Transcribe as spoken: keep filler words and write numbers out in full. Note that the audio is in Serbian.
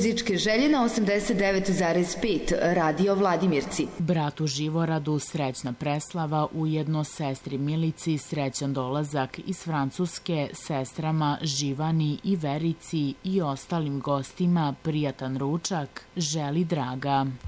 muzičke želje na osamdeset devet zarez pet Radio Vladimirci. Bratu Živoradu srećna preslava, ujedno sestri Milici srećan dolazak iz Francuske, sestrama Živani i Verici i ostalim gostima prijatan ručak želi Draga.